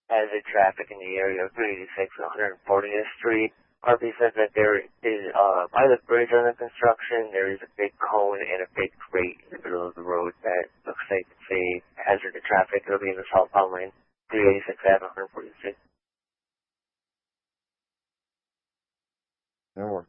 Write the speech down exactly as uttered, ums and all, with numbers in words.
hazard traffic in the area of three eighty-six and one fortieth Street. R P says that there is, uh, by the bridge under construction, there is a big cone and a big grate in the middle of the road that looks like it's a hazard to traffic. It'll be in the southbound lane, three eighty-six and one fortieth Street. That'll work.